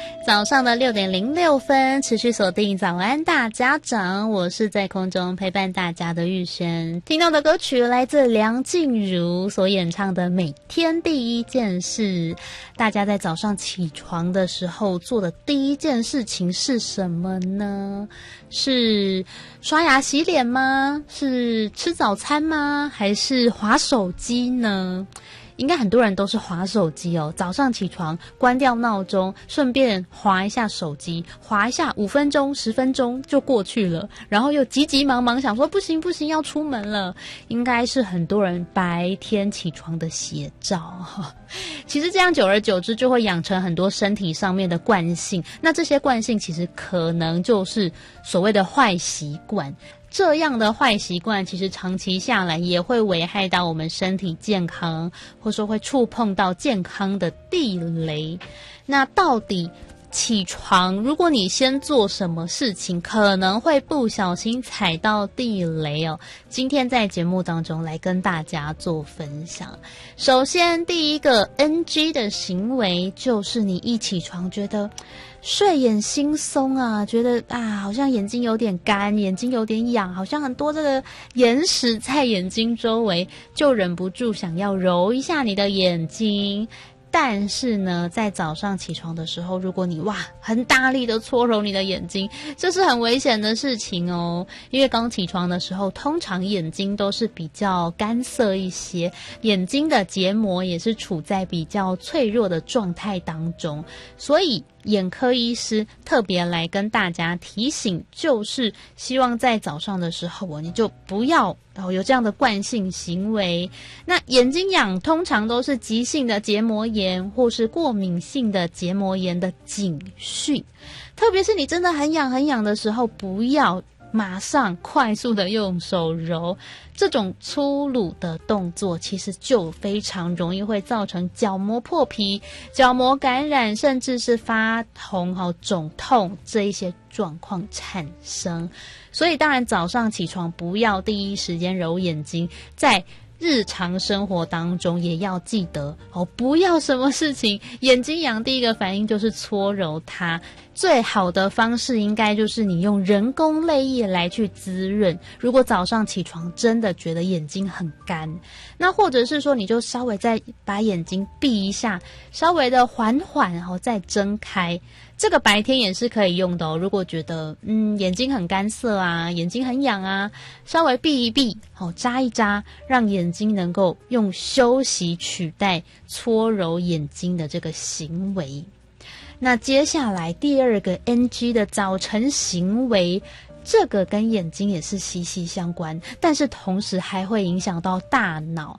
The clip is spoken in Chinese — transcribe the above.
早上的6:06，持续锁定早安大家长，我是在空中陪伴大家的玉轩。听到的歌曲来自梁静茹所演唱的《每天第一件事》。大家在早上起床的时候做的第一件事情是什么呢？是刷牙洗脸吗？是吃早餐吗？还是滑手机呢？应该很多人都是滑手机哦，早上起床关掉闹钟，顺便滑一下手机，滑一下5分钟10分钟就过去了，然后又急急忙忙想说不行要出门了，应该是很多人白天起床的写照。其实这样久而久之就会养成很多身体上面的惯性，那这些惯性其实可能就是所谓的坏习惯。这样的坏习惯其实长期下来也会危害到我们身体健康，或说会触碰到健康的地雷。那到底起床，如果你先做什么事情可能会不小心踩到地雷哦，今天在节目当中来跟大家做分享。首先第一个 NG 的行为就是你一起床觉得睡眼惺忪啊，觉得好像眼睛有点干，眼睛有点痒，好像很多这个眼屎在眼睛周围，就忍不住想要揉一下你的眼睛。但是呢，在早上起床的时候，如果你很大力的搓揉你的眼睛，这是很危险的事情哦。因为刚起床的时候，通常眼睛都是比较干涩一些，眼睛的结膜也是处在比较脆弱的状态当中，所以眼科医师特别来跟大家提醒，就是希望在早上的时候你就不要有这样的惯性行为。那眼睛痒通常都是急性的结膜炎或是过敏性的结膜炎的警讯，特别是你真的很痒的时候，不要马上快速的用手揉，这种粗鲁的动作其实就非常容易会造成角膜破皮、角膜感染，甚至是发红、肿痛这一些状况产生。所以当然早上起床不要第一时间揉眼睛，在日常生活当中也要记得不要什么事情眼睛痒第一个反应就是搓揉它。最好的方式应该就是你用人工泪液来去滋润。如果早上起床真的觉得眼睛很干，那或者是说你就稍微再把眼睛闭一下，稍微的缓再睁开。这个白天也是可以用的哦。如果觉得眼睛很干涩啊，眼睛很痒啊，稍微闭一闭扎一扎，让眼睛能够用休息取代搓揉眼睛的这个行为。那接下来第二个 NG 的早晨行为，这个跟眼睛也是息息相关，但是同时还会影响到大脑。